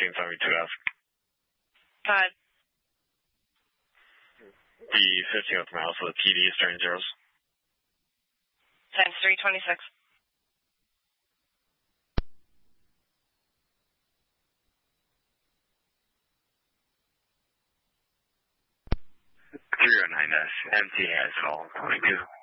1572F. Go ahead. The 15th miles with TD Stern zeros. Times 326. S MT has all 22.